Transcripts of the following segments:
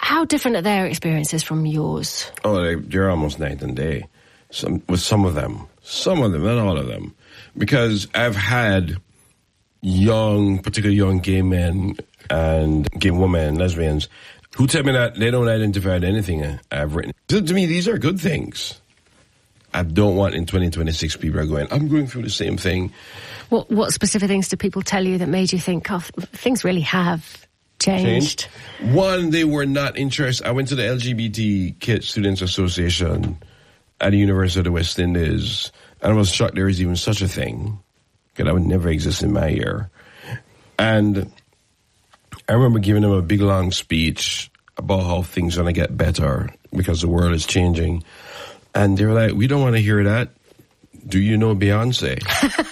How different are their experiences from yours? Oh, they're almost night and day. With some of them, not all of them. Because I've had particularly young gay men and gay women, lesbians, who tell me that they don't identify with anything I've written. To me, these are good things. I don't want in 2026 people are going, I'm going through the same thing. What specific things do people tell you that made you think, oh, things really have changed? One, they were not interested. I went to the LGBT Kid Students Association at the University of the West Indies, and I was shocked there is even such a thing, because that would never exist in my year. And I remember giving them a big, long speech about how things are going to get better because the world is changing. And they were like, we don't want to hear that. Do you know Beyonce?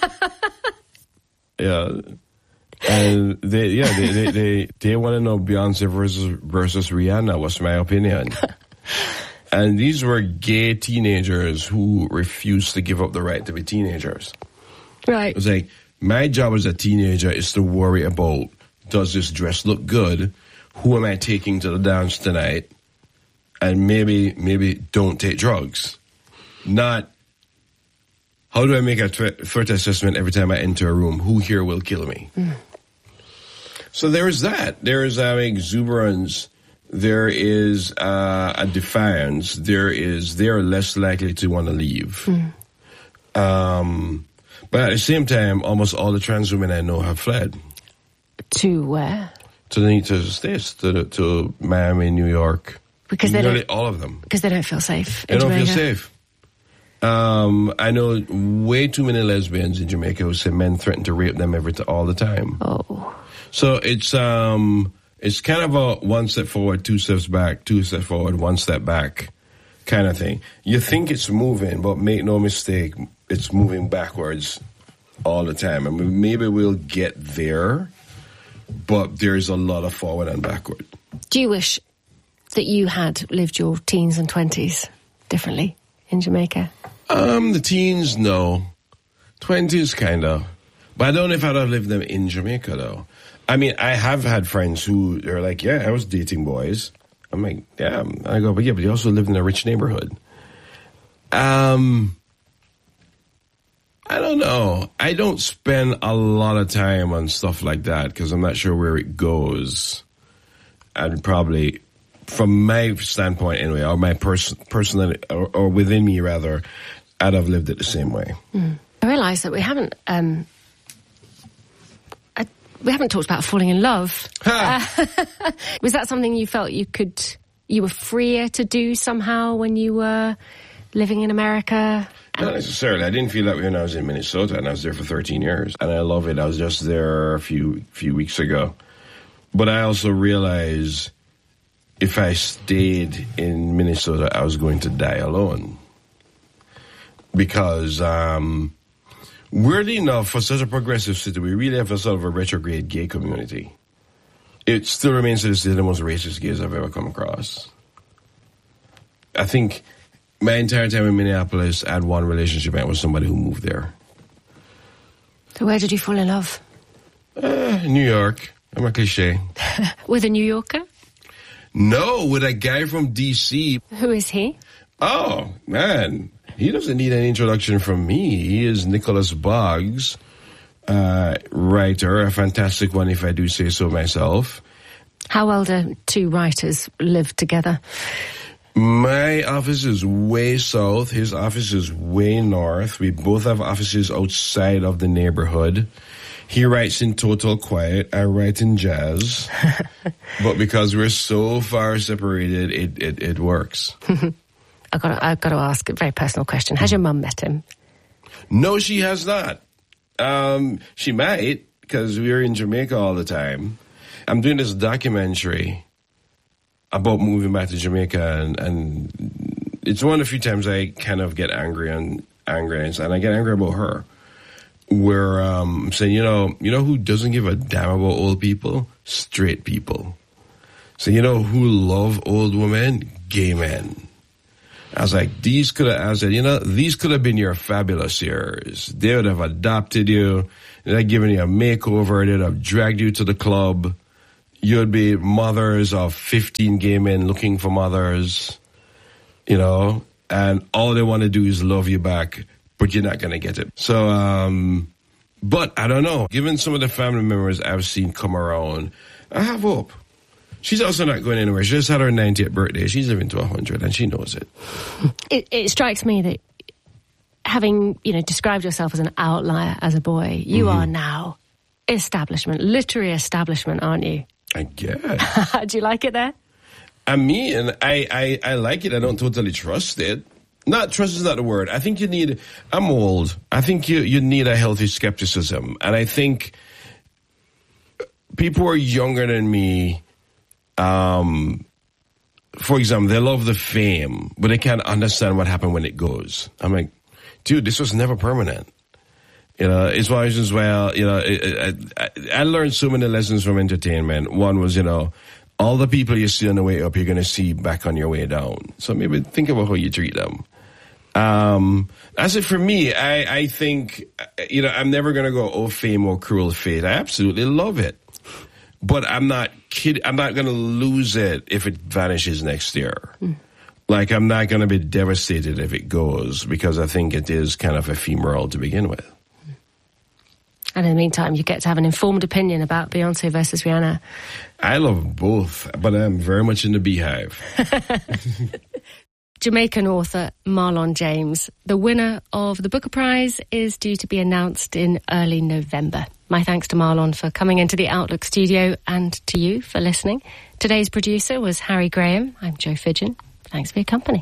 Yeah. And they want to know Beyonce versus Rihanna, was my opinion. And these were gay teenagers who refused to give up the right to be teenagers. Right. It was like, my job as a teenager is to worry about, does this dress look good? Who am I taking to the dance tonight? And maybe don't take drugs. Not, how do I make a threat assessment every time I enter a room? Who here will kill me? Mm. So there is that. There is exuberance. There is a defiance. They're less likely to want to leave. Mm. But at the same time, almost all the trans women I know have fled. To where? To the States, to Miami, New York. Because all of them. Because they don't feel safe. They don't feel safe. I know way too many lesbians in Jamaica who say men threaten to rape them all the time. Oh. So it's kind of a one step forward, two steps back, two steps forward, one step back kind of thing. You think it's moving, but make no mistake, it's moving backwards all the time. I mean, maybe we'll get there, but there's a lot of forward and backward. Do you wish that you had lived your teens and 20s differently in Jamaica? The teens, no. 20s, kind of. But I don't know if I'd have lived them in Jamaica, though. I mean, I have had friends who are like, yeah, I was dating boys. I'm like, yeah. I go, but you also lived in a rich neighborhood. I don't know. I don't spend a lot of time on stuff like that because I'm not sure where it goes. I'd probably, from my standpoint anyway, or my personal, or within me rather, I'd have lived it the same way. Mm. I realise that we haven't talked about falling in love. Was that something you felt you were freer to do somehow when you were living in America? Not necessarily. I didn't feel that way when I was in Minnesota, and I was there for 13 years. And I love it. I was just there a few weeks ago. But I also realized if I stayed in Minnesota, I was going to die alone. Because weirdly enough, for such a progressive city, we really have a sort of a retrograde gay community. It still remains to this day the most racist gays I've ever come across. I think my entire time in Minneapolis, I had one relationship and it was somebody who moved there. So where did you fall in love? New York. I'm a cliche. With a New Yorker? No, with a guy from D.C. Who is he? Oh, man. He doesn't need an introduction from me. He is Nicholas Boggs, writer, a fantastic one if I do say so myself. How well do two writers live together? My office is way south. His office is way north. We both have offices outside of the neighborhood. He writes in total quiet. I write in jazz. But because we're so far separated, it works. I've got to ask a very personal question. Has your mum met him? No, she has not. She might, because we're in Jamaica all the time. I'm doing this documentary about moving back to Jamaica, and it's one of the few times I kind of get angry, and I get angry about her. Where I'm saying, you know who doesn't give a damn about old people? Straight people. So you know who love old women? Gay men. I was like, these could have been your fabulous years. They would have adopted you. They'd have given you a makeover. They'd have dragged you to the club. you'd be mothers of 15 gay men looking for mothers, you know, and all they want to do is love you back, but you're not going to get it. So, but I don't know. Given some of the family members I've seen come around, I have hope. She's also not going anywhere. She just had her 90th birthday. She's living to 100, and she knows it. It strikes me that having, you know, described yourself as an outlier as a boy, you are now establishment, literary establishment, aren't you? I guess. Do you like it there? I mean, I like it. I don't totally trust it. Not trust is not the word. I think you need, I'm old. I think you need a healthy skepticism. And I think people who are younger than me, for example, they love the fame, but they can't understand what happened when it goes. I'm like, dude, this was never permanent. You know, it's why as well, you know, I learned so many lessons from entertainment. One was, you know, all the people you see on the way up, you're going to see back on your way down. So maybe think about how you treat them. As it for me, I think, you know, I'm never going to go, oh, fame or cruel fate. I absolutely love it. But I'm not kidding. I'm not going to lose it if it vanishes next year. Like, I'm not going to be devastated if it goes, because I think it is kind of ephemeral to begin with. And in the meantime, you get to have an informed opinion about Beyonce versus Rihanna. I love both, but I'm very much in the beehive. Jamaican author Marlon James, the winner of the Booker Prize, is due to be announced in early November. My thanks to Marlon for coming into the Outlook studio and to you for listening. Today's producer was Harry Graham. I'm Jo Fidgen. Thanks for your company.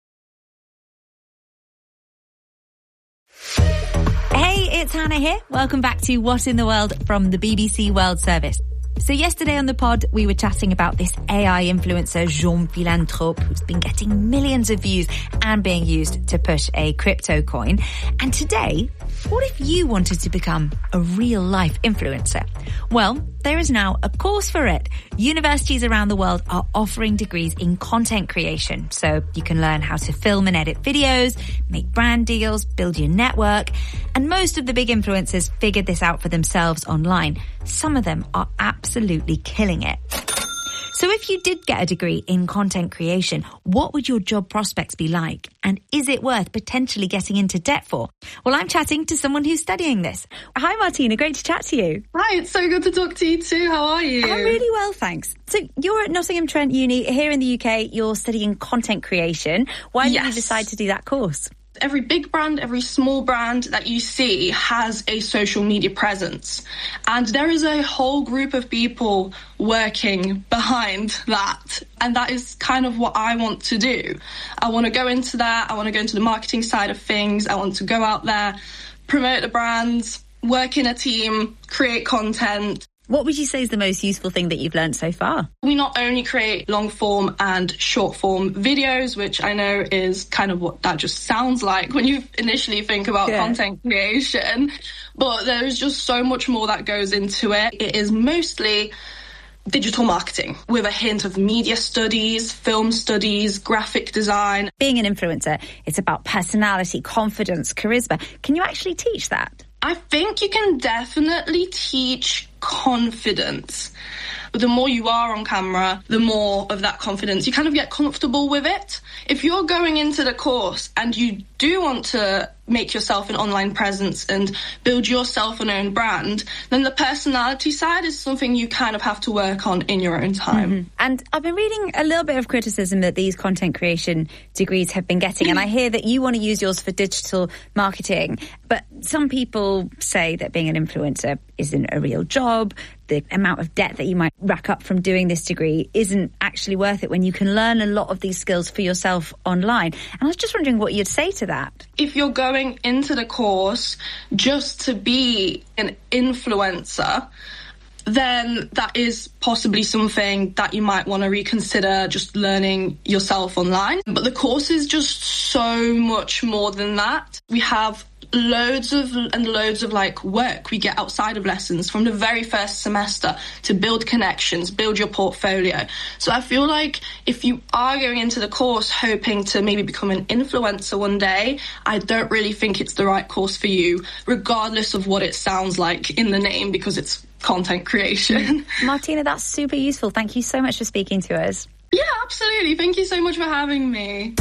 Hey, it's Hannah here. Welcome back to What in the World from the BBC World Service. So yesterday on the pod, we were chatting about this AI influencer, Jean Philanthrope, who's been getting millions of views and being used to push a crypto coin. And today, what if you wanted to become a real-life influencer? Well, there is now a course for it. Universities around the world are offering degrees in content creation. So you can learn how to film and edit videos, make brand deals, build your network. And most of the big influencers figured this out for themselves online. Some of them are absolutely killing it. So if you did get a degree in content creation, what would your job prospects be like? And is it worth potentially getting into debt for? Well, I'm chatting to someone who's studying this. Hi, Martina. Great to chat to you. Hi, it's so good to talk to you too. How are you? I'm really well, thanks. So you're at Nottingham Trent Uni here in the UK. You're studying content creation. Why did you decide to do that course? Every big brand, every small brand that you see has a social media presence. And there is a whole group of people working behind that. And that is kind of what I want to do. I want to go into that. I want to go into the marketing side of things. I want to go out there, promote the brands, work in a team, create content. What would you say is the most useful thing that you've learned so far? We not only create long form and short form videos, which I know is kind of what that just sounds like when you initially think about content creation, but there's just so much more that goes into it. It is mostly digital marketing with a hint of media studies, film studies, graphic design. Being an influencer, it's about personality, confidence, charisma. Can you actually teach that? I think you can definitely teach confidence. The more you are on camera, the more of that confidence. You kind of get comfortable with it. If you're going into the course and you do want to make yourself an online presence and build yourself an own brand, then the personality side is something you kind of have to work on in your own time. Mm-hmm. And I've been reading a little bit of criticism that these content creation degrees have been getting, and I hear that you want to use yours for digital marketing, but some people say that being an influencer isn't a real job. The amount of debt that you might rack up from doing this degree isn't actually worth it when you can learn a lot of these skills for yourself online. And I was just wondering what you'd say to that. If you're going into the course just to be an influencer, then that is possibly something that you might want to reconsider, just learning yourself online. But the course is just so much more than that. We have loads of like work we get outside of lessons from the very first semester to build connections, build your portfolio. So I feel like if you are going into the course hoping to maybe become an influencer one day, I don't really think it's the right course for you, regardless of what it sounds like in the name, because it's content creation. Martina, that's super useful. Thank you so much for speaking to us. Yeah, absolutely. Thank you so much for having me.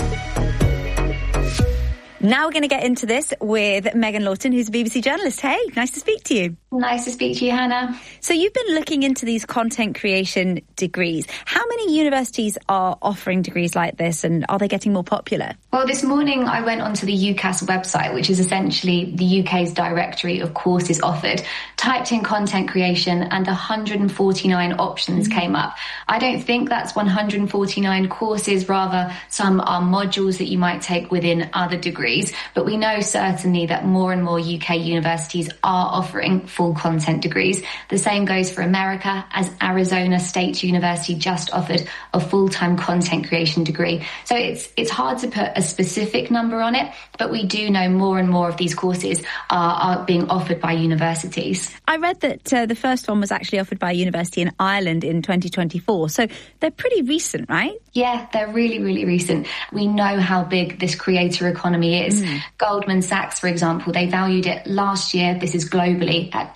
Now we're going to get into this with Megan Lawton, who's a BBC journalist. Hey, nice to speak to you. Nice to speak to you, Hannah. So you've been looking into these content creation degrees. How many universities are offering degrees like this, and are they getting more popular? Well, this morning I went onto the UCAS website, which is essentially the UK's directory of courses offered, typed in content creation, and 149 options came up. I don't think that's 149 courses, rather some are modules that you might take within other degrees. But we know certainly that more and more UK universities are offering full content degrees. The same goes for America, as Arizona State University just offered a full-time content creation degree. So it's hard to put a specific number on it, but we do know more and more of these courses are being offered by universities. I read that the first one was actually offered by a university in Ireland in 2024. So they're pretty recent, right? Yeah, they're really, really recent. We know how big this creator economy is. Goldman Sachs, for example, they valued it last year, this is globally, at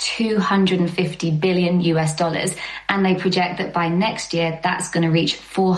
$250 billion US, and they project that by next year that's going to reach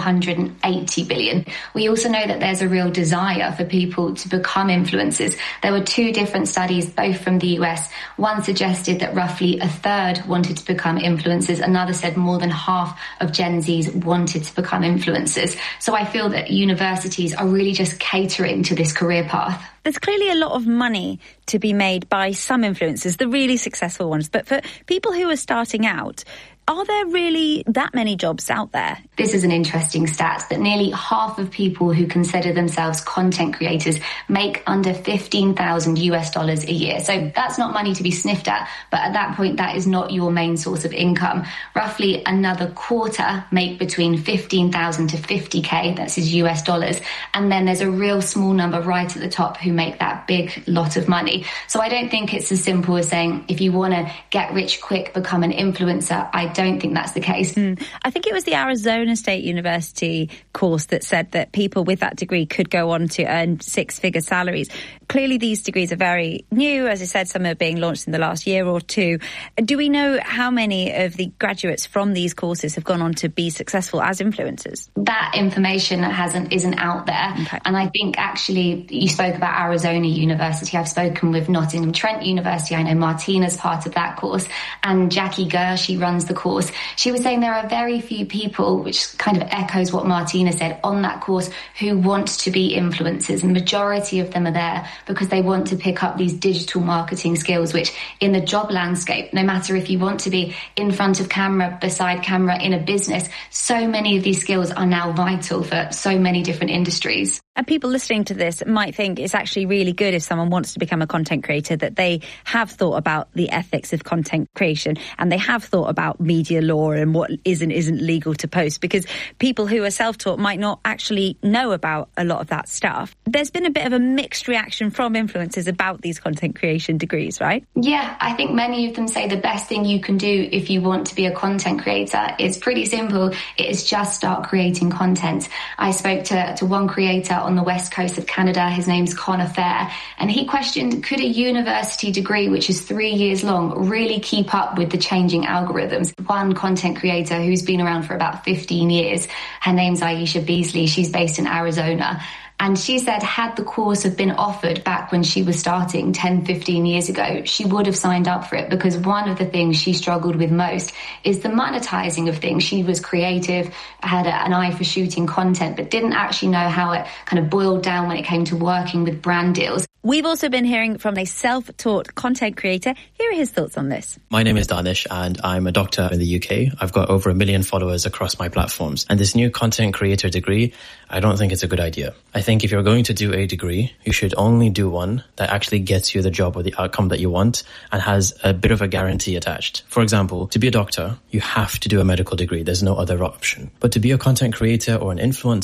$480 billion. We also know that there's a real desire for people to become influencers. There were two different studies, both from the US. One suggested that roughly a third wanted to become influencers. Another said more than half of Gen Zs wanted to become influencers. So I feel that universities are really just catering to this career path. There's clearly a lot of money to be made by some influencers, the really successful ones. But for people who are starting out, are there really that many jobs out there? This is an interesting stat that nearly half of people who consider themselves content creators make under $15,000 US a year. So that's not money to be sniffed at, but at that point, that is not your main source of income. Roughly another quarter make between 15,000 to 50K, that's his US dollars. And then there's a real small number right at the top who make that big lot of money. So I don't think it's as simple as saying, if you want to get rich quick, become an influencer. I don't think that's the case. I think it was the Arizona State University course that said that people with that degree could go on to earn six-figure salaries. Clearly, these degrees are very new. As I said, some are being launched in the last year or two. Do we know how many of the graduates from these courses have gone on to be successful as influencers? That information isn't out there. Okay. And I think actually you spoke about Arizona University. I've spoken with Nottingham Trent University. I know Martina's part of that course. And Jackie Gurr, she runs the course. She was saying there are very few people, which kind of echoes what Martina said, on that course who want to be influencers. The majority of them are there because they want to pick up these digital marketing skills, which in the job landscape, no matter if you want to be in front of camera, beside camera, in a business, so many of these skills are now vital for so many different industries. And people listening to this might think it's actually really good if someone wants to become a content creator, that they have thought about the ethics of content creation and they have thought about media law and what is and isn't legal to post, because people who are self-taught might not actually know about a lot of that stuff. There's been a bit of a mixed reaction from influencers about these content creation degrees, right? Yeah, I think many of them say the best thing you can do if you want to be a content creator is pretty simple. It is just start creating content. I spoke to one creator on the west coast of Canada. His name's Connor Fair, and he questioned, could a university degree, which is 3 years long, really keep up with the changing algorithms? One content creator who's been around for about 15 years, her name's Aisha Beasley. She's based in Arizona. And she said, had the course have been offered back when she was starting 10, 15 years ago, she would have signed up for it, because one of the things she struggled with most is the monetizing of things. She was creative, had an eye for shooting content, but didn't actually know how it kind of boiled down when it came to working with brand deals. We've also been hearing from a self-taught content creator. Here are his thoughts on this. My name is Danish and I'm a doctor in the UK. I've got over 1 million followers across my platforms. And this new content creator degree, I don't think it's a good idea. I think if you're going to do a degree, you should only do one that actually gets you the job or the outcome that you want and has a bit of a guarantee attached. For example, to be a doctor, you have to do a medical degree. There's no other option. But to be a content creator or an influencer,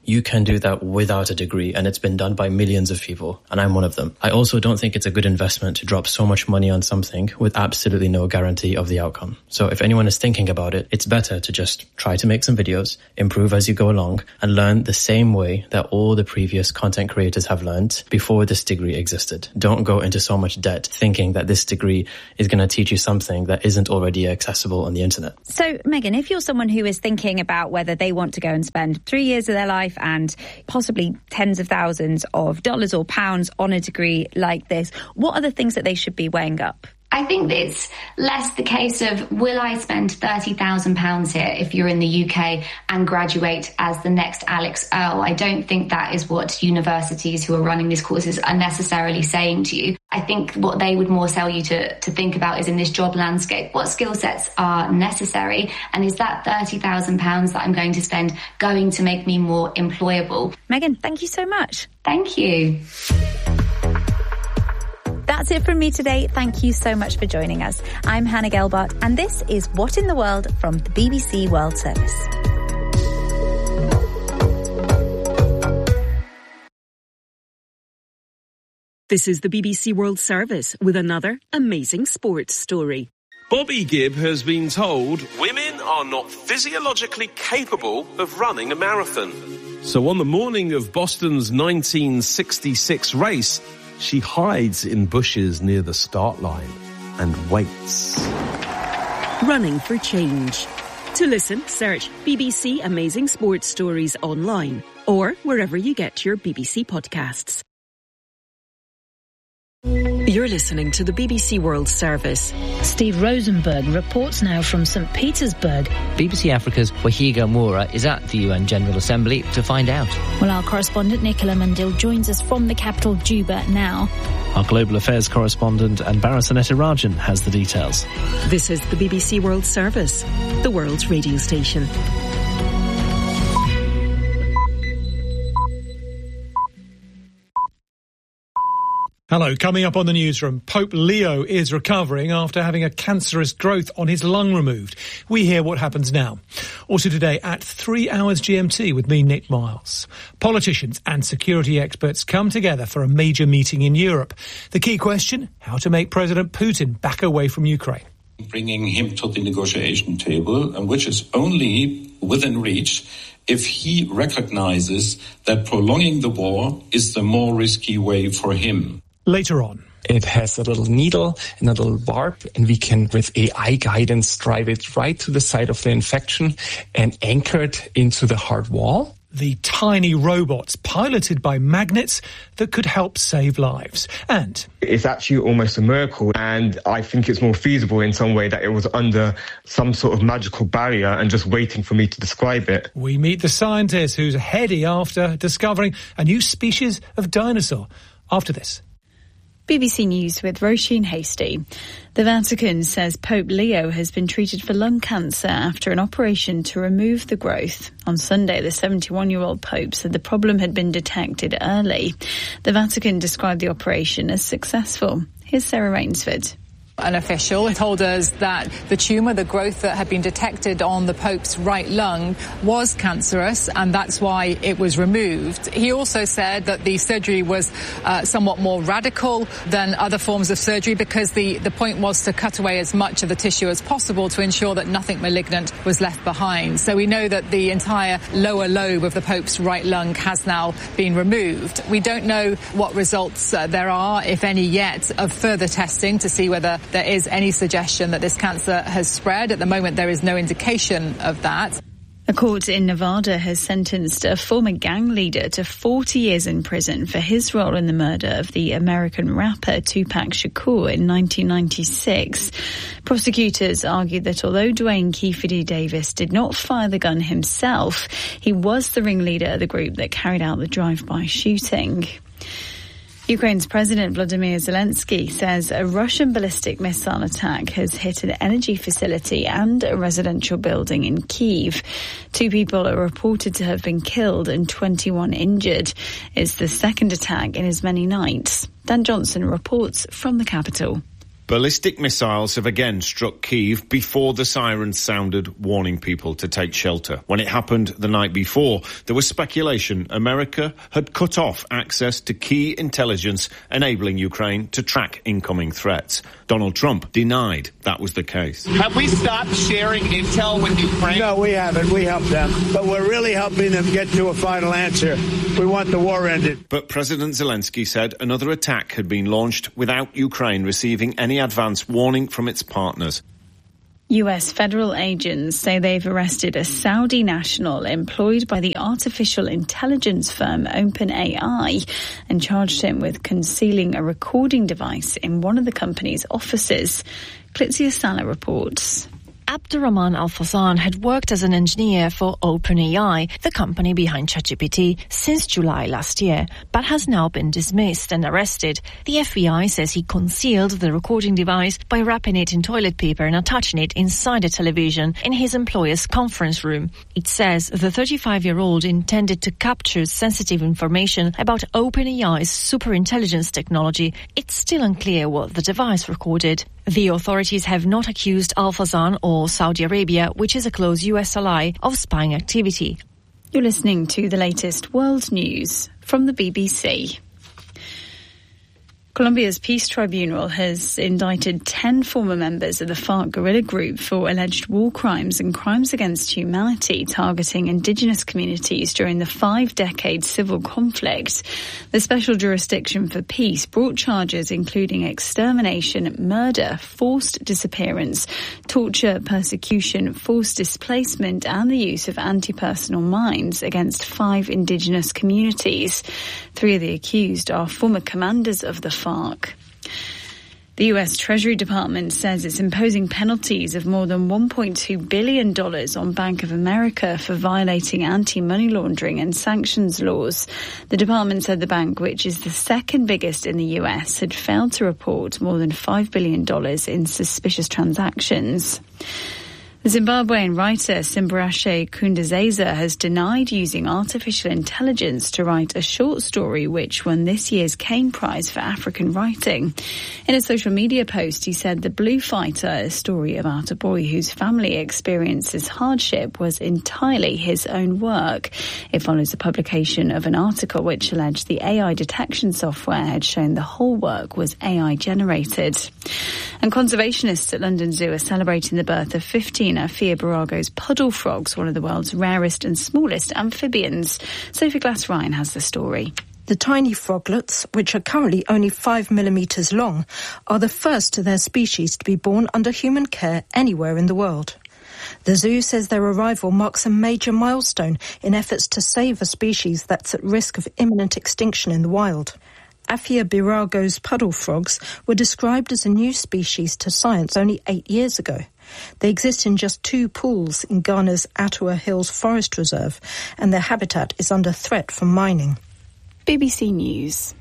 You can do that without a degree, and it's been done by millions of people, and I'm one of them. I also don't think it's a good investment to drop so much money on something with absolutely no guarantee of the outcome. So if anyone is thinking about it, it's better to just try to make some videos, improve as you go along, and learn the same way that all the previous content creators have learned before this degree existed. Don't go into so much debt thinking that this degree is going to teach you something that isn't already accessible on the internet. So, Megan, if you're someone who is thinking about whether they want to go and spend 3 years of their life and possibly tens of thousands of dollars or pounds on a degree like this, what are the things that they should be weighing up? I think that it's less the case of, will I spend £30,000 here if you're in the UK and graduate as the next Alex Earle? I don't think that is what universities who are running these courses are necessarily saying to you. I think what they would more tell you to think about is, in this job landscape, what skill sets are necessary, and is that £30,000 that I'm going to spend going to make me more employable? Megan, thank you so much. Thank you. That's it from me today. Thank you so much for joining us. I'm Hannah Gelbart, and this is What in the World from the BBC World Service. This is the BBC World Service with another amazing sports story. Bobby Gibb has been told women are not physiologically capable of running a marathon. So on the morning of Boston's 1966 race, she hides in bushes near the start line and waits. Running for change. To listen, search BBC Amazing Sports Stories online or wherever you get your BBC podcasts. You're listening to the BBC World Service. Steve Rosenberg reports now from St. Petersburg. BBC Africa's Wahiga Moura is at the UN General Assembly to find out. Well, our correspondent Nicola Mandil joins us from the capital, Juba, now. Our global affairs correspondent Anbara Sanetirajan has the details. This is the BBC World Service, the world's radio station. Hello, coming up on the newsroom, Pope Leo is recovering after having a cancerous growth on his lung removed. We hear what happens now. Also today at 3 hours GMT with me, Nick Miles. Politicians and security experts come together for a major meeting in Europe. The key question, how to make President Putin back away from Ukraine. Bringing him to the negotiation table, which is only within reach if he recognizes that prolonging the war is the more risky way for him. Later on. It has a little needle and a little barb, and we can, with AI guidance, drive it right to the site of the infection and anchor it into the heart wall. The tiny robots piloted by magnets that could help save lives. And it's actually almost a miracle, and I think it's more feasible in some way that it was under some sort of magical barrier and just waiting for me to describe it. We meet the scientist who's heady after discovering a new species of dinosaur. After this. BBC News with Roisin Hasty. The Vatican says Pope Leo has been treated for lung cancer after an operation to remove the growth. On Sunday, the 71-year-old Pope said the problem had been detected early. The Vatican described the operation as successful. Here's Sarah Rainsford. An official told us that the tumour, the growth that had been detected on the Pope's right lung, was cancerous, and that's why it was removed. He also said that the surgery was somewhat more radical than other forms of surgery because the point was to cut away as much of the tissue as possible to ensure that nothing malignant was left behind. So we know that the entire lower lobe of the Pope's right lung has now been removed. We don't know what results there are, if any yet, of further testing to see whether there is any suggestion that this cancer has spread. At the moment, there is no indication of that. A court in Nevada has sentenced a former gang leader to 40 years in prison for his role in the murder of the American rapper Tupac Shakur in 1996. Prosecutors argued that although Dwayne Keefe Davis did not fire the gun himself, he was the ringleader of the group that carried out the drive-by shooting. Ukraine's President Vladimir Zelensky says a Russian ballistic missile attack has hit an energy facility and a residential building in Kyiv. 2 people are reported to have been killed and 21 injured. It's the second attack in as many nights. Dan Johnson reports from the capital. Ballistic missiles have again struck Kyiv before the sirens sounded, warning people to take shelter. When it happened the night before, there was speculation America had cut off access to key intelligence, enabling Ukraine to track incoming threats. Donald Trump denied that was the case. Have we stopped sharing intel with Ukraine? No, we haven't. We helped them. But we're really helping them get to a final answer. We want the war ended. But President Zelensky said another attack had been launched without Ukraine receiving any advance warning from its partners. US federal agents say they've arrested a Saudi national employed by the artificial intelligence firm OpenAI and charged him with concealing a recording device in one of the company's offices. Klitsia Salah reports. Abdurrahman Al-Fazan had worked as an engineer for OpenAI, the company behind ChatGPT, since July last year, but has now been dismissed and arrested. The FBI says he concealed the recording device by wrapping it in toilet paper and attaching it inside a television in his employer's conference room. It says the 35-year-old intended to capture sensitive information about OpenAI's superintelligence technology. It's still unclear what the device recorded. The authorities have not accused Al-Fazan or Saudi Arabia, which is a close US ally, of spying activity. You're listening to the latest world news from the BBC. Colombia's Peace Tribunal has indicted 10 former members of the FARC guerrilla group for alleged war crimes and crimes against humanity targeting indigenous communities during the 5-decade civil conflict. The Special Jurisdiction for Peace brought charges including extermination, murder, forced disappearance, torture, persecution, forced displacement and the use of anti-personnel mines against 5 indigenous communities. 3 of the accused are former commanders of the FARC. The US Treasury Department says it's imposing penalties of more than $1.2 billion on Bank of America for violating anti-money laundering and sanctions laws. The department said the bank, which is the second biggest in the US, had failed to report more than $5 billion in suspicious transactions. The Zimbabwean writer Simbarashe Kundezeza has denied using artificial intelligence to write a short story which won this year's Kane Prize for African writing. In a social media post, he said The Blue Fighter, a story about a boy whose family experiences hardship, was entirely his own work. It follows the publication of an article which alleged the AI detection software had shown the whole work was AI generated. And conservationists at London Zoo are celebrating the birth of 15 Aphaeobarago's puddle frogs, one of the world's rarest and smallest amphibians. Sophie Glass-Ryan has the story. The tiny froglets, which are currently only 5 millimetres long, are the first of their species to be born under human care anywhere in the world. The zoo says their arrival marks a major milestone in efforts to save a species that's at risk of imminent extinction in the wild. Aphaeobarago's puddle frogs were described as a new species to science only 8 years ago. They exist in just 2 pools in Ghana's Atua Hills Forest Reserve, and their habitat is under threat from mining. BBC News.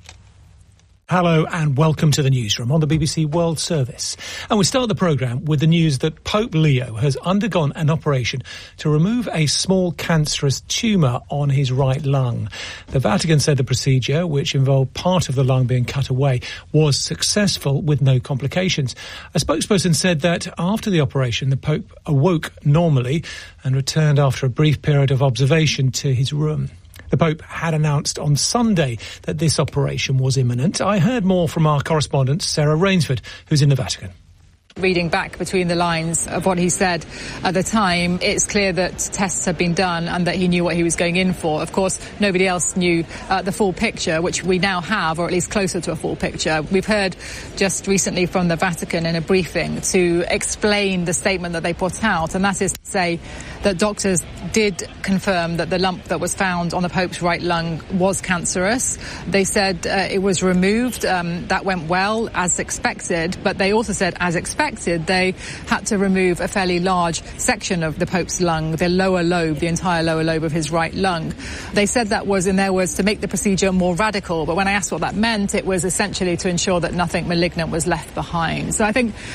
Hello and welcome to the newsroom on the BBC World Service. And we start the programme with the news that Pope Leo has undergone an operation to remove a small cancerous tumour on his right lung. The Vatican said the procedure, which involved part of the lung being cut away, was successful with no complications. A spokesperson said that after the operation, the Pope awoke normally and returned after a brief period of observation to his room. The Pope had announced on Sunday that this operation was imminent. I heard more from our correspondent, Sarah Rainsford, who's in the Vatican. Reading back between the lines of what he said at the time, it's clear that tests had been done and that he knew what he was going in for. Of course, nobody else knew the full picture, which we now have, or at least closer to a full picture. We've heard just recently from the Vatican in a briefing to explain the statement that they put out, and that is to say that doctors did confirm that the lump that was found on the Pope's right lung was cancerous. They said it was removed. That went well, as expected, but they also said, as expected, they had to remove a fairly large section of the Pope's lung, the lower lobe, the entire lower lobe of his right lung. They said that was, in their words, to make the procedure more radical, but when I asked what that meant, it was essentially to ensure that nothing malignant was left behind. So I think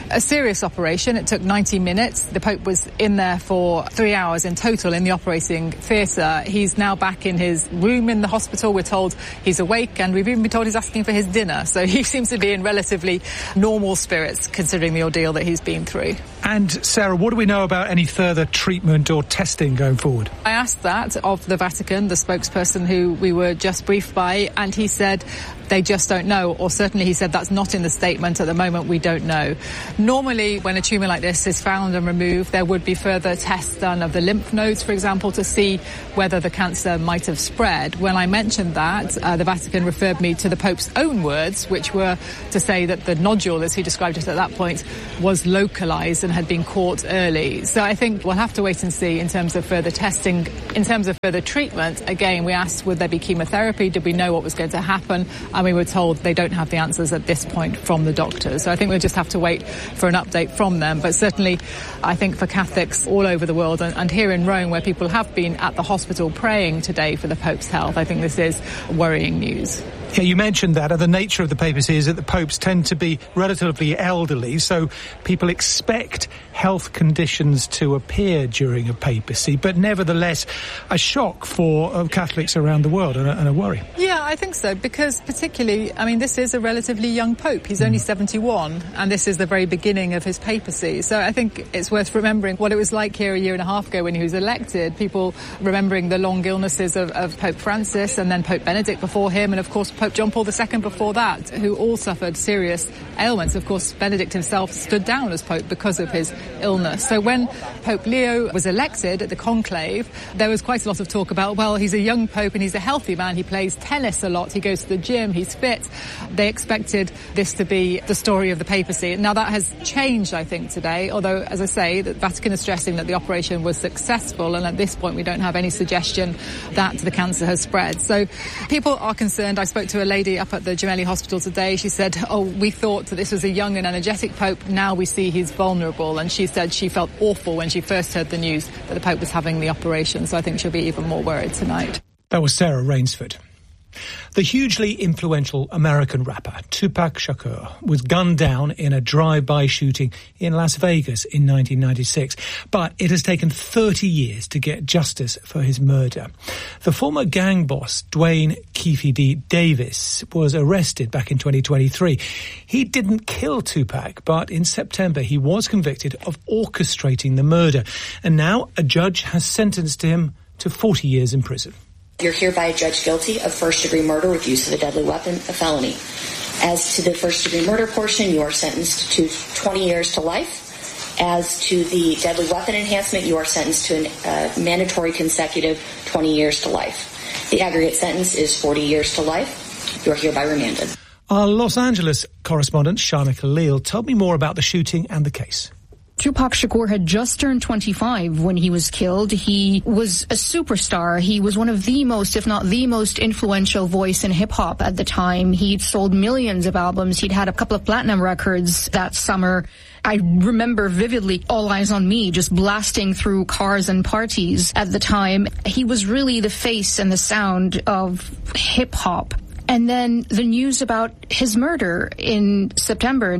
a serious operation. It took 90 minutes. The Pope was in there for 3 hours in total in the operating theatre. He's now back in his room in the hospital. We're told he's awake, and we've even been told he's asking for his dinner. So he seems to be in relatively normal spirits considering the ordeal that he's been through. And Sarah, what do we know about any further treatment or testing going forward? I asked that of the Vatican, the spokesperson who we were just briefed by, and he said they just don't know, or certainly he said that's not in the statement. At the moment, we don't know. Normally, when a tumour like this is found and removed, there would be further tests done of the lymph nodes, for example, to see whether the cancer might have spread. When I mentioned that, the Vatican referred me to the Pope's own words, which were to say that the nodule, as he described it at that point, was localised and had been caught early. So I think we'll have to wait and see in terms of further testing. In terms of further treatment, again, we asked would there be chemotherapy, did we know what was going to happen, and we were told they don't have the answers at this point from the doctors. So I think we'll just have to wait for an update from them. But certainly, I think for Catholics all over the world, and here in Rome, where people have been at the hospital praying today for the Pope's health, I think this is worrying news. Yeah, you mentioned that. The nature of the papacy is that the popes tend to be relatively elderly, so people expect health conditions to appear during a papacy, but nevertheless a shock for Catholics around the world and a worry. Yeah, I think so, because particularly, I mean, this is a relatively young pope. He's only 71, and this is the very beginning of his papacy. So I think it's worth remembering what it was like here a year and a half ago when he was elected, people remembering the long illnesses of Pope Francis and then Pope Benedict before him, and of course Pope John Paul II before that, who all suffered serious ailments. Of course, Benedict himself stood down as Pope because of his illness. So when Pope Leo was elected at the conclave, there was quite a lot of talk about, well, he's a young Pope and he's a healthy man. He plays tennis a lot. He goes to the gym. He's fit. They expected this to be the story of the papacy. Now, that has changed, I think, today, although, as I say, the Vatican is stressing that the operation was successful, and at this point we don't have any suggestion that the cancer has spread. So people are concerned. I spoke to a lady up at the Gemelli Hospital today. She said, we thought that this was a young and energetic Pope. Now we see he's vulnerable. And she said she felt awful when she first heard the news that the Pope was having the operation. So I think she'll be even more worried tonight. That was Sarah Rainsford. The hugely influential American rapper Tupac Shakur was gunned down in a drive-by shooting in Las Vegas in 1996, but it has taken 30 years to get justice for his murder. The former gang boss, Dwayne Keefe D. Davis, was arrested back in 2023. He didn't kill Tupac, but in September he was convicted of orchestrating the murder, and now a judge has sentenced him to 40 years in prison. You're hereby judged guilty of first-degree murder with use of a deadly weapon, a felony. As to the first-degree murder portion, you are sentenced to 20 years to life. As to the deadly weapon enhancement, you are sentenced to a mandatory consecutive 20 years to life. The aggregate sentence is 40 years to life. You are hereby remanded. Our Los Angeles correspondent, Shana Khalil, told me more about the shooting and the case. Tupac Shakur had just turned 25 when he was killed. He was a superstar. He was one of the most, if not the most influential voice in hip-hop at the time. He'd sold millions of albums. He'd had a couple of platinum records that summer. I remember vividly All Eyes on Me just blasting through cars and parties at the time. He was really the face and the sound of hip-hop. And then the news about his murder in September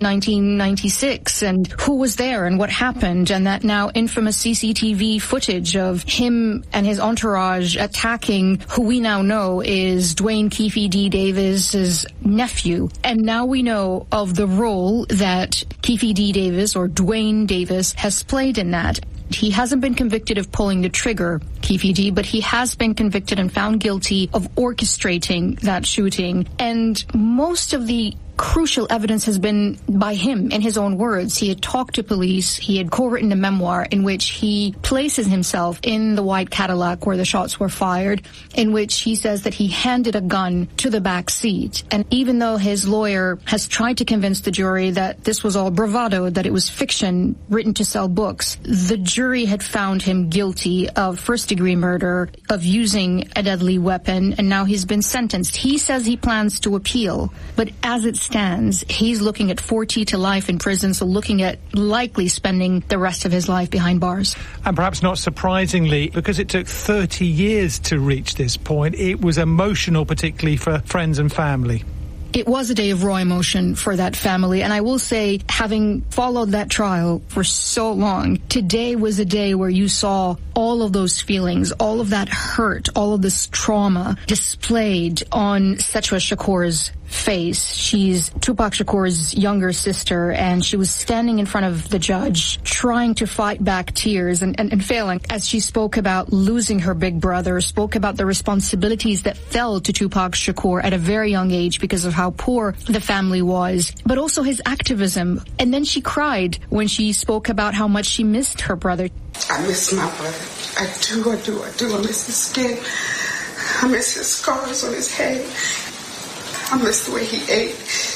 1996 and who was there and what happened, and that now infamous CCTV footage of him and his entourage attacking who we now know is Dwayne Keefe D. Davis's nephew. And now we know of the role that Keefe D. Davis, or Dwayne Davis, has played in that. He hasn't been convicted of pulling the trigger, Keefe D, but he has been convicted and found guilty of orchestrating that shooting. And most of the crucial evidence has been by him in his own words. He had talked to police. He had co-written a memoir in which he places himself in the white Cadillac where the shots were fired, in which he says that he handed a gun to the back seat. And even though his lawyer has tried to convince the jury that this was all bravado, that it was fiction written to sell books, the jury had found him guilty of first-degree murder, of using a deadly weapon, and now he's been sentenced. He says he plans to appeal, but as it stands, he's looking at 40 to life in prison, so looking at likely spending the rest of his life behind bars. And perhaps not surprisingly, because it took 30 years to reach this point, it was emotional, particularly for friends and family. It was a day of raw emotion for that family, and I will say, having followed that trial for so long, today was a day where you saw all of those feelings, all of that hurt, all of this trauma displayed on Setua Shakur's face. She's Tupac Shakur's younger sister, and she was standing in front of the judge trying to fight back tears and failing as she spoke about losing her big brother, spoke about the responsibilities that fell to Tupac Shakur at a very young age because of how poor the family was, but also his activism. And then she cried when she spoke about how much she missed her brother. I miss my brother. I do. I miss his skin. I miss his scars on his head. I miss the way he ate.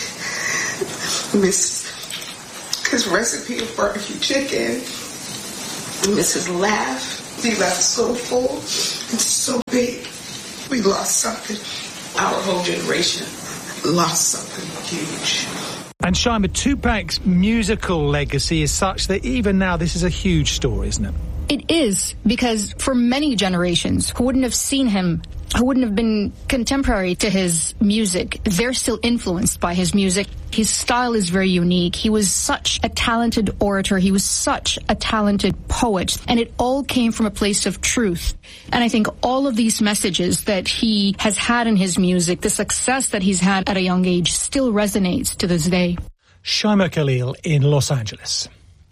I miss his recipe of barbecue chicken. I miss his laugh. He laughed so full and so big. We lost something. Our whole generation lost something huge. And Shaima, Tupac's musical legacy is such that even now this is a huge story, isn't it? It is, because for many generations who wouldn't have seen him, who wouldn't have been contemporary to his music, they're still influenced by his music. His style is very unique. He was such a talented orator. He was such a talented poet. And it all came from a place of truth. And I think all of these messages that he has had in his music, the success that he's had at a young age, still resonates to this day. Shaima Khalil in Los Angeles.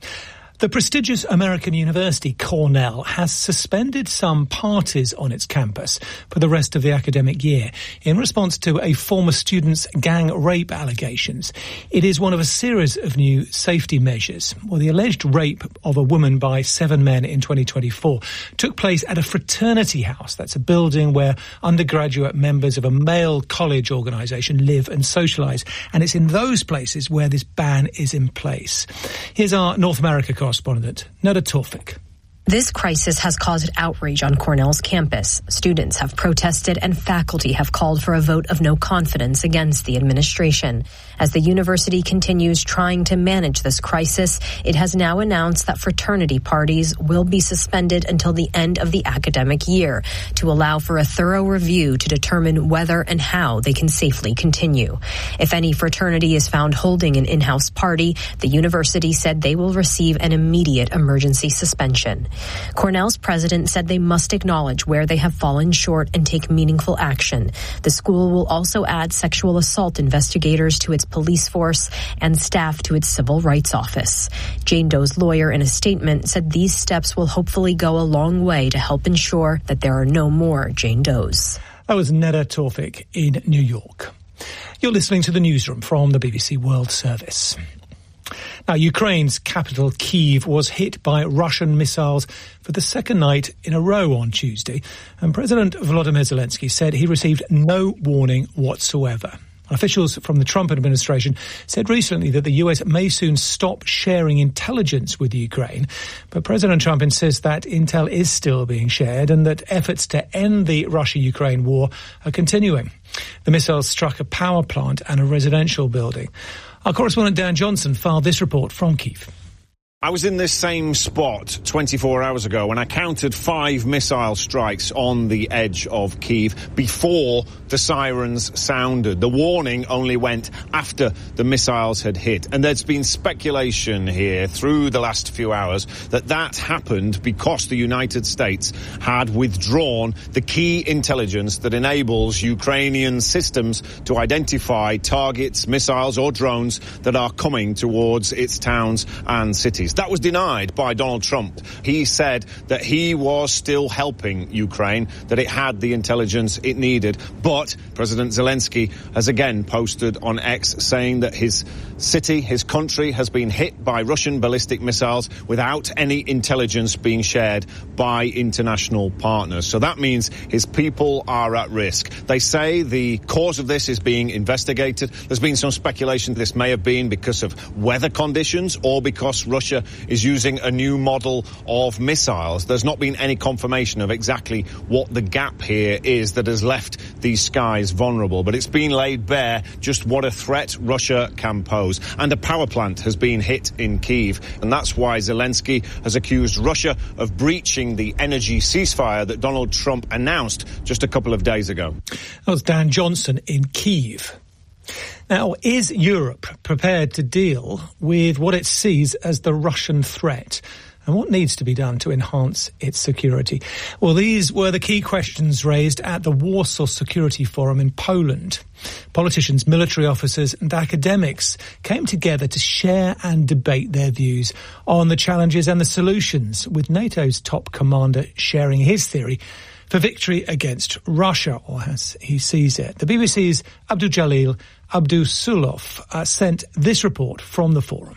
The prestigious American university Cornell has suspended some parties on its campus for the rest of the academic year in response to a former student's gang rape allegations. It is one of a series of new safety measures. Well, the alleged rape of a woman by 7 men in 2024 took place at a fraternity house. That's a building where undergraduate members of a male college organisation live and socialise. And it's in those places where this ban is in place. Here's our North America correspondent, Nada Tawfik. This crisis has caused outrage on Cornell's campus. Students have protested and faculty have called for a vote of no confidence against the administration. As the university continues trying to manage this crisis, it has now announced that fraternity parties will be suspended until the end of the academic year to allow for a thorough review to determine whether and how they can safely continue. If any fraternity is found holding an in-house party, the university said they will receive an immediate emergency suspension. Cornell's president said they must acknowledge where they have fallen short and take meaningful action. The school will also add sexual assault investigators to its police force and staff to its civil rights office. Jane Doe's lawyer in a statement said these steps will hopefully go a long way to help ensure that there are no more Jane Does. That was Neda Tawfik in New York. You're listening to the newsroom from the BBC World Service. Now, Ukraine's capital, Kyiv, was hit by Russian missiles for the second night in a row on Tuesday, and President Volodymyr Zelensky said he received no warning whatsoever. Officials from the Trump administration said recently that the US may soon stop sharing intelligence with Ukraine, but President Trump insists that intel is still being shared and that efforts to end the Russia-Ukraine war are continuing. The missiles struck a power plant and a residential building. Our correspondent Dan Johnson filed this report from Kyiv. I was in this same spot 24 hours ago when I counted 5 missile strikes on the edge of Kyiv before the sirens sounded. The warning only went after the missiles had hit. And there's been speculation here through the last few hours that happened because the United States had withdrawn the key intelligence that enables Ukrainian systems to identify targets, missiles or drones that are coming towards its towns and cities. That was denied by Donald Trump. He said that he was still helping Ukraine, that it had the intelligence it needed. But President Zelensky has again posted on X saying that his city, his country, has been hit by Russian ballistic missiles without any intelligence being shared by international partners. So that means his people are at risk. They say the cause of this is being investigated. There's been some speculation this may have been because of weather conditions or because Russia is using a new model of missiles. There's not been any confirmation of exactly what the gap here is that has left these skies vulnerable. But it's been laid bare just what a threat Russia can pose. And a power plant has been hit in Kyiv. And that's why Zelensky has accused Russia of breaching the energy ceasefire that Donald Trump announced just a couple of days ago. That was Dan Johnson in Kyiv. Now, is Europe prepared to deal with what it sees as the Russian threat? And what needs to be done to enhance its security? Well, these were the key questions raised at the Warsaw Security Forum in Poland. Politicians, military officers and academics came together to share and debate their views on the challenges and the solutions, with NATO's top commander sharing his theory for victory against Russia, or as he sees it. The BBC's Abdul-Jalil Abdusulov sent this report from the forum.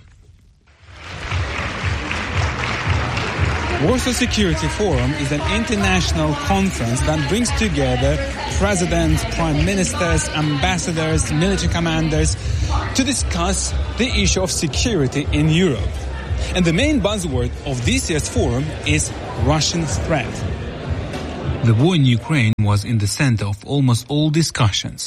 Warsaw Security Forum is an international conference that brings together presidents, prime ministers, ambassadors, military commanders to discuss the issue of security in Europe. And the main buzzword of this year's forum is Russian threat. The war in Ukraine was in the center of almost all discussions.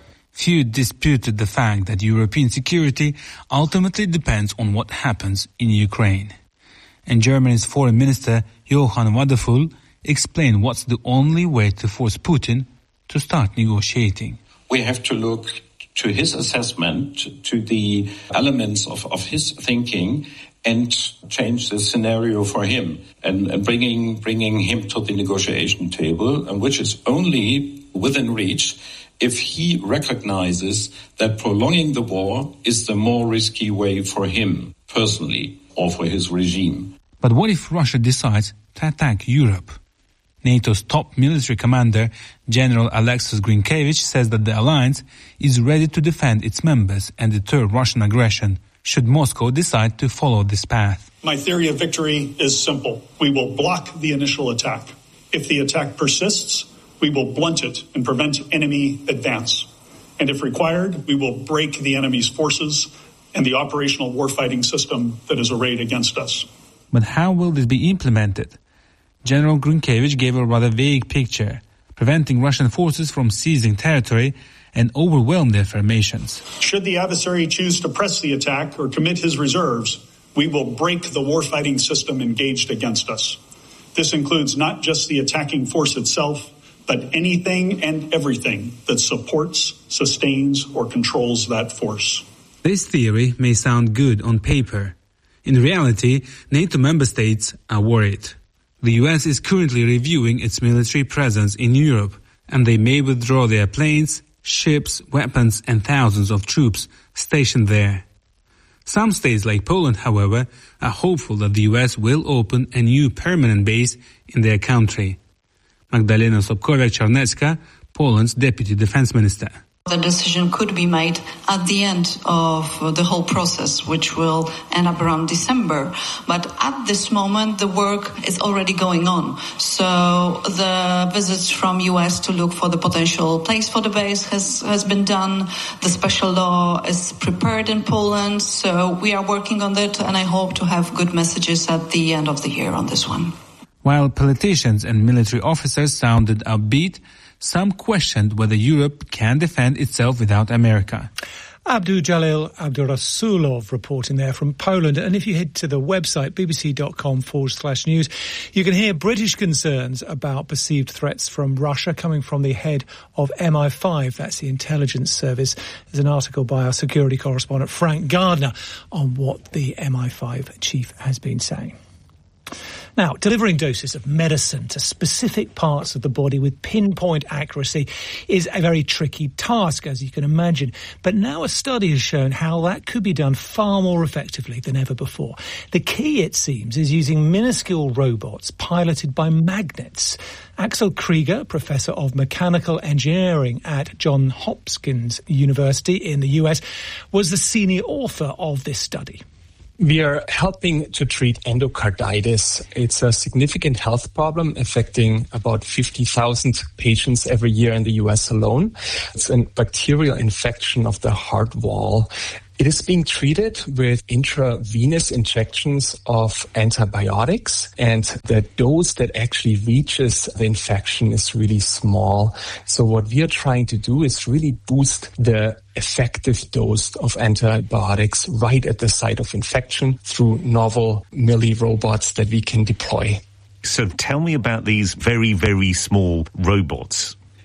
Few disputed the fact that European security ultimately depends on what happens in Ukraine. And Germany's foreign minister Johann Wadephul explained what's the only way to force Putin to start negotiating. We have to look to his assessment, to the elements of his thinking, and change the scenario for him, and bringing him to the negotiation table, and which is only within reach if he recognizes that prolonging the war is the more risky way for him personally or for his regime. But what if Russia decides to attack Europe? NATO's top military commander, General Alexis Grinkevich, says that the alliance is ready to defend its members and deter Russian aggression should Moscow decide to follow this path. My theory of victory is simple. We will block the initial attack. If the attack persists, we will blunt it and prevent enemy advance. And if required, we will break the enemy's forces and the operational warfighting system that is arrayed against us. But how will this be implemented? General Grinkevich gave a rather vague picture, preventing Russian forces from seizing territory and overwhelm their formations. Should the adversary choose to press the attack or commit his reserves, we will break the warfighting system engaged against us. This includes not just the attacking force itself, but anything and everything that supports, sustains, or controls that force. This theory may sound good on paper. In reality, NATO member states are worried. The US is currently reviewing its military presence in Europe, and they may withdraw their planes, ships, weapons, and thousands of troops stationed there. Some states like Poland, however, are hopeful that the US will open a new permanent base in their country. Magdalena Sobkowiak-Czarnecka, Poland's deputy defense minister. The decision could be made at the end of the whole process, which will end up around December. But at this moment, the work is already going on. So the visits from US to look for the potential place for the base has been done. The special law is prepared in Poland. So we are working on that, and I hope to have good messages at the end of the year on this one. While politicians and military officers sounded upbeat, some questioned whether Europe can defend itself without America. Abdul-Jalil Abdurasulov reporting there from Poland. And if you head to the website, bbc.com/news, you can hear British concerns about perceived threats from Russia coming from the head of MI5. That's the intelligence service. There's an article by our security correspondent, Frank Gardner, on what the MI5 chief has been saying. Now, delivering doses of medicine to specific parts of the body with pinpoint accuracy is a very tricky task, as you can imagine. But now a study has shown how that could be done far more effectively than ever before. The key, it seems, is using minuscule robots piloted by magnets. Axel Krieger, professor of mechanical engineering at Johns Hopkins University in the US, was the senior author of this study. We are helping to treat endocarditis. It's a significant health problem affecting about 50,000 patients every year in the US alone. It's a bacterial infection of the heart wall. It is being treated with intravenous injections of antibiotics, and the dose that actually reaches the infection is really small. So what we are trying to do is really boost the effective dose of antibiotics right at the site of infection through novel milli-robots that we can deploy. So tell me about these very, very small robots.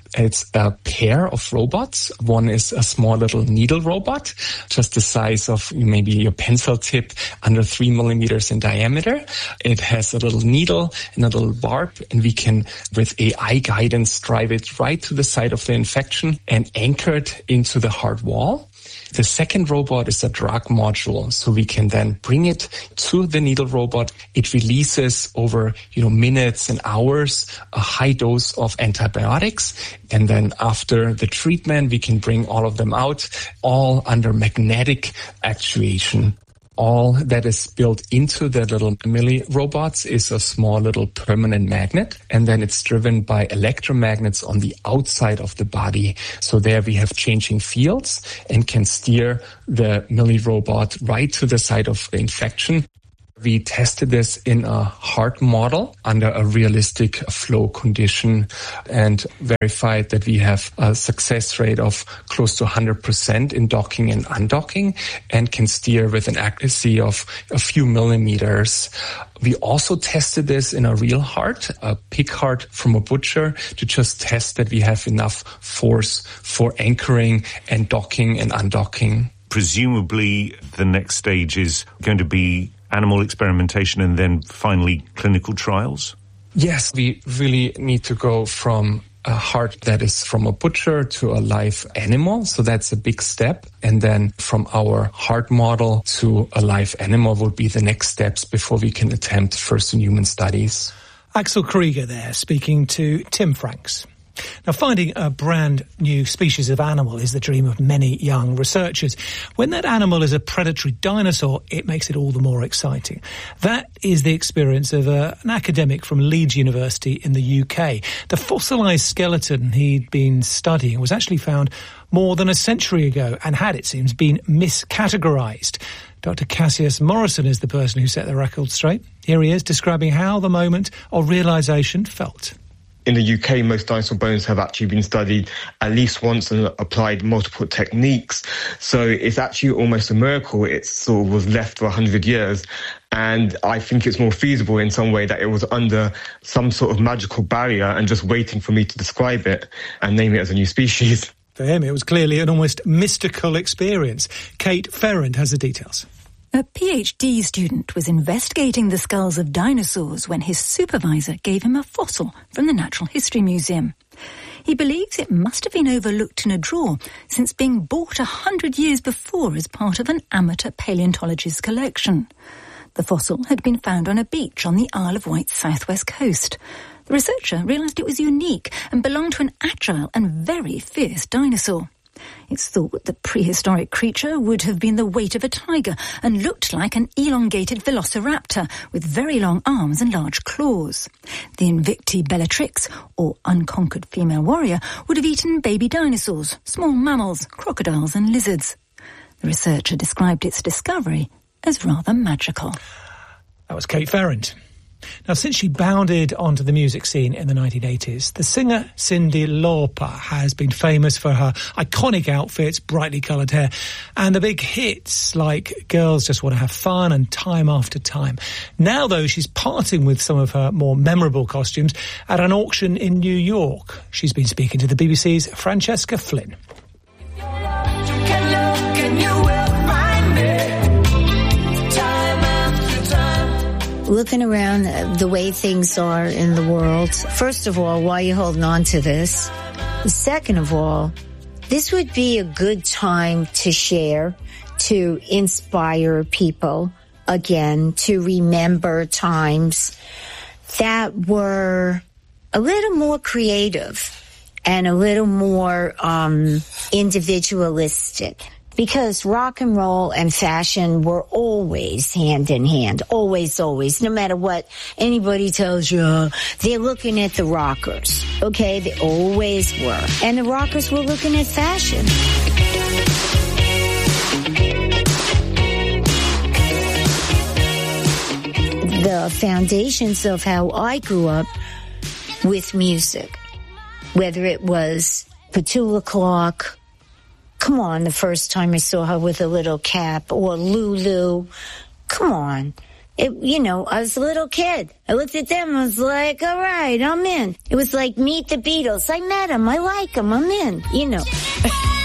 It's a pair of robots. One is a small little needle robot, just the size of maybe your pencil tip, under 3 millimeters in diameter. It has a little needle and a little barb, and we can, with AI guidance, drive it right to the site of the infection and anchor it into the heart wall. The second robot is a drug module, so we can then bring it to the needle robot. It releases over, minutes and hours a high dose of antibiotics. And then after the treatment, we can bring all of them out, all under magnetic actuation. All that is built into the little Milli robots is a small little permanent magnet, and then it's driven by electromagnets on the outside of the body. So there we have changing fields and can steer the Milli robot right to the site of the infection. We tested this in a heart model under a realistic flow condition and verified that we have a success rate of close to 100% in docking and undocking and can steer with an accuracy of a few millimeters. We also tested this in a real heart, a pig heart from a butcher, to just test that we have enough force for anchoring and docking and undocking. Presumably the next stage is going to be animal experimentation and then finally clinical trials? Yes, we really need to go from a heart that is from a butcher to a live animal. So that's a big step. And then from our heart model to a live animal would be the next steps before we can attempt first in human studies. Axel Krieger there speaking to Tim Franks. Now, finding a brand new species of animal is the dream of many young researchers. When that animal is a predatory dinosaur, it makes it all the more exciting. That is the experience of an academic from Leeds University in the UK. The fossilised skeleton he'd been studying was actually found more than a century ago and had, it seems, been miscategorised. Dr. Cassius Morrison is the person who set the record straight. Here he is describing how the moment of realisation felt. In the UK, most dinosaur bones have actually been studied at least once and applied multiple techniques. So it's actually almost a miracle. It sort of was left for 100 years. And I think it's more feasible in some way that it was under some sort of magical barrier and just waiting for me to describe it and name it as a new species. For him, it was clearly an almost mystical experience. Kate Ferrand has the details. A PhD student was investigating the skulls of dinosaurs when his supervisor gave him a fossil from the Natural History Museum. He believes it must have been overlooked in a drawer since being bought 100 years before as part of an amateur paleontologist's collection. The fossil had been found on a beach on the Isle of Wight's southwest coast. The researcher realised it was unique and belonged to an agile and very fierce dinosaur. It's thought the prehistoric creature would have been the weight of a tiger and looked like an elongated velociraptor with very long arms and large claws. The Invicti Bellatrix, or unconquered female warrior, would have eaten baby dinosaurs, small mammals, crocodiles and lizards. The researcher described its discovery as rather magical. That was Kate Ferrand. Now, since she bounded onto the music scene in the 1980s, the singer Cyndi Lauper has been famous for her iconic outfits, brightly coloured hair, and the big hits like Girls Just Want to Have Fun and Time After Time. Now, though, she's parting with some of her more memorable costumes at an auction in New York. She's been speaking to the BBC's Francesca Flynn. Looking around the way things are in the world, first of all, why are you holding on to this? Second of all, this would be a good time to share, to inspire people again, to remember times that were a little more creative and a little more individualistic. Because rock and roll and fashion were always hand in hand. Always, always. No matter what anybody tells you, they're looking at the rockers. Okay? They always were. And the rockers were looking at fashion. The foundations of how I grew up with music, whether it was Petula Clark, come on, the first time I saw her with a little cap, or Lulu. Come on. I was a little kid. I looked at them, I was like, all right, I'm in. It was like Meet the Beatles. I met them, I like them, I'm in,